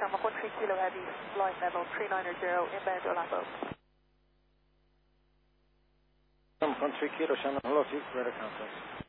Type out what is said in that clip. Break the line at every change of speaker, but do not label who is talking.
Mach 13 Kilo Heavy, line level 390, inbound Orlando.
Mach 13 Kilo, Shannon, hello, 2, radar contact.